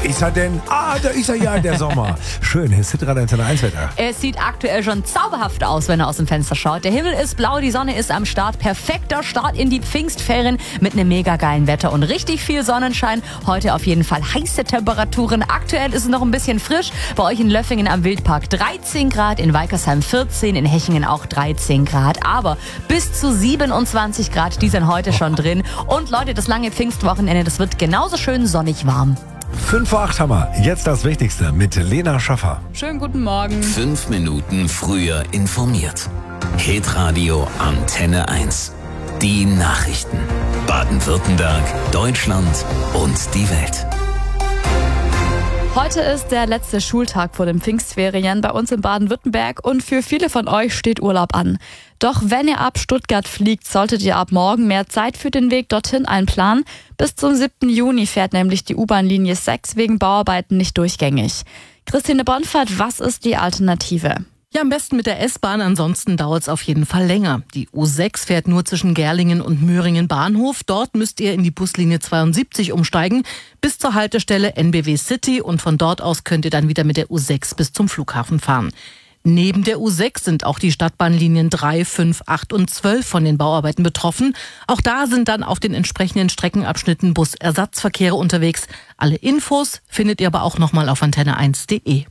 ist er denn? Da ist er ja, der Sommer. Schön, hier ist Hitradio Antenne 1 Wetter. Es sieht aktuell schon zauberhaft aus, wenn er aus dem Fenster schaut. Der Himmel ist blau, die Sonne ist am Start. Perfekter Start in die Pfingstferien mit einem mega geilen Wetter und richtig viel Sonnenschein. Heute auf jeden Fall heiße Temperaturen. Aktuell ist es noch ein bisschen frisch. Bei euch in Löffingen am Wildpark 13 Grad, in Weikersheim 14, in Hechingen auch 13 Grad. Aber bis zu 27 Grad, die sind heute schon drin. Und Leute, das lange Pfingstwochenende, das wird genauso schön sonnig warm. 5 vor 8 haben wir. Jetzt das Wichtigste mit Lena Schaffer. Schönen guten Morgen. 5 Minuten früher informiert. Hitradio Antenne 1. Die Nachrichten. Baden-Württemberg, Deutschland und die Welt. Heute ist der letzte Schultag vor den Pfingstferien bei uns in Baden-Württemberg und für viele von euch steht Urlaub an. Doch wenn ihr ab Stuttgart fliegt, solltet ihr ab morgen mehr Zeit für den Weg dorthin einplanen. Bis zum 7. Juni fährt nämlich die U-Bahn-Linie 6 wegen Bauarbeiten nicht durchgängig. Christine Bonfert, was ist die Alternative? Ja, am besten mit der S-Bahn, ansonsten dauert es auf jeden Fall länger. Die U6 fährt nur zwischen Gerlingen und Möhringen Bahnhof. Dort müsst ihr in die Buslinie 72 umsteigen bis zur Haltestelle NBW City und von dort aus könnt ihr dann wieder mit der U6 bis zum Flughafen fahren. Neben der U6 sind auch die Stadtbahnlinien 3, 5, 8 und 12 von den Bauarbeiten betroffen. Auch da sind dann auf den entsprechenden Streckenabschnitten Busersatzverkehre unterwegs. Alle Infos findet ihr aber auch nochmal auf antenne1.de.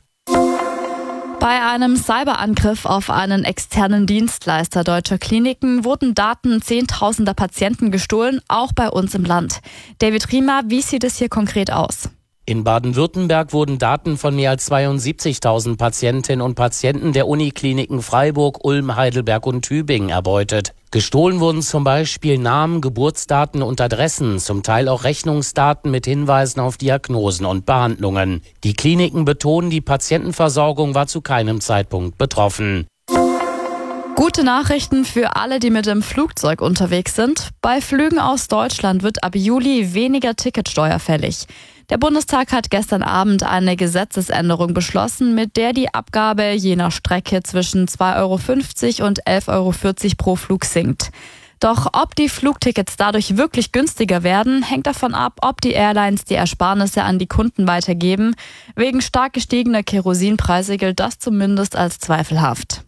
Bei einem Cyberangriff auf einen externen Dienstleister deutscher Kliniken wurden Daten zehntausender Patienten gestohlen, auch bei uns im Land. David Riemer, wie sieht es hier konkret aus? In Baden-Württemberg wurden Daten von mehr als 72.000 Patientinnen und Patienten der Unikliniken Freiburg, Ulm, Heidelberg und Tübingen erbeutet. Gestohlen wurden zum Beispiel Namen, Geburtsdaten und Adressen, zum Teil auch Rechnungsdaten mit Hinweisen auf Diagnosen und Behandlungen. Die Kliniken betonen, die Patientenversorgung war zu keinem Zeitpunkt betroffen. Gute Nachrichten für alle, die mit dem Flugzeug unterwegs sind. Bei Flügen aus Deutschland wird ab Juli weniger Ticketsteuer fällig. Der Bundestag hat gestern Abend eine Gesetzesänderung beschlossen, mit der die Abgabe je nach Strecke zwischen 2,50 € und 11,40 € pro Flug sinkt. Doch ob die Flugtickets dadurch wirklich günstiger werden, hängt davon ab, ob die Airlines die Ersparnisse an die Kunden weitergeben. Wegen stark gestiegener Kerosinpreise gilt das zumindest als zweifelhaft.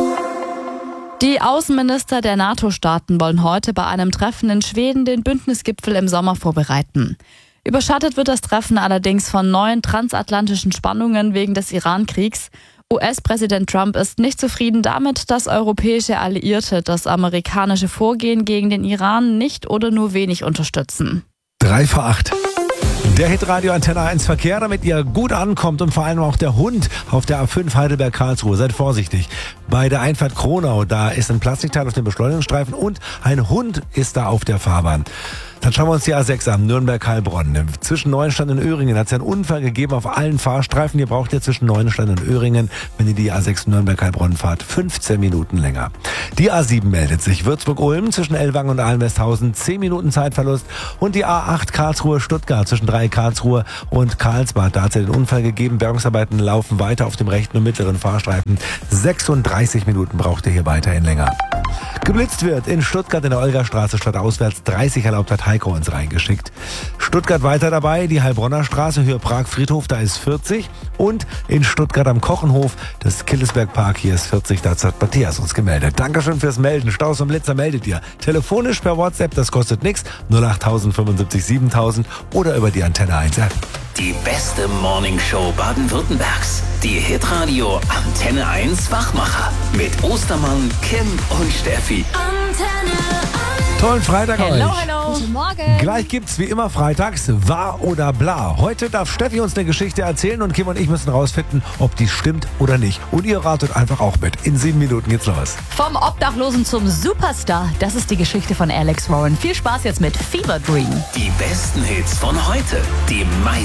Die Außenminister der NATO-Staaten wollen heute bei einem Treffen in Schweden den Bündnisgipfel im Sommer vorbereiten. Überschattet wird das Treffen allerdings von neuen transatlantischen Spannungen wegen des Iran-Kriegs. US-Präsident Trump ist nicht zufrieden damit, dass europäische Alliierte das amerikanische Vorgehen gegen den Iran nicht oder nur wenig unterstützen. 3 vor 8. Der Hitradio Antenne 1 Verkehr, damit ihr gut ankommt und vor allem auch der Hund auf der A5 Heidelberg-Karlsruhe. Seid vorsichtig. Bei der Einfahrt Kronau, da ist ein Plastikteil auf dem Beschleunigungsstreifen und ein Hund ist da auf der Fahrbahn. Dann schauen wir uns die A6 an, Nürnberg-Heilbronn. Zwischen Neuenstein und Öhringen hat es ja einen Unfall gegeben auf allen Fahrstreifen. Ihr braucht ja zwischen Neuenstein und Öhringen, wenn ihr die A6 Nürnberg-Heilbronn fahrt, 15 Minuten länger. Die A7 meldet sich. Würzburg-Ulm zwischen Ellwangen und Allenwesthausen, 10 Minuten Zeitverlust. Und die A8 Karlsruhe-Stuttgart zwischen 3 Karlsruhe und Karlsbad. Da hat es ja den Unfall gegeben. Bergungsarbeiten laufen weiter auf dem rechten und mittleren Fahrstreifen. 36 Minuten braucht ihr hier weiterhin länger. Geblitzt wird in Stuttgart in der Olgastraße statt auswärts 30 erlaubt, hat Heiko uns reingeschickt. Stuttgart weiter dabei, die Heilbronner Straße, Höhe Prag-Friedhof, da ist 40. Und in Stuttgart am Kochenhof, des Killesberg-Park, hier ist 40, das hat Matthias uns gemeldet. Dankeschön fürs Melden. Staus und Blitzer meldet ihr. Telefonisch per WhatsApp, das kostet nichts, 08000 75 7000 oder über die Antenne 1 App. Die beste Morningshow Baden-Württembergs. Die Hitradio Antenne 1 Wachmacher. Mit Ostermann, Kim und Steffi. Antenne 1. Tollen Freitag euch. Hello. Guten Morgen. Gleich gibt's wie immer freitags Wahr oder Bla. Heute darf Steffi uns eine Geschichte erzählen und Kim und ich müssen rausfinden, ob die stimmt oder nicht. Und ihr ratet einfach auch mit. In 7 Minuten geht's los. Vom Obdachlosen zum Superstar, das ist die Geschichte von Alex Warren. Viel Spaß jetzt mit Fever Dream. Die besten Hits von heute. Die meisten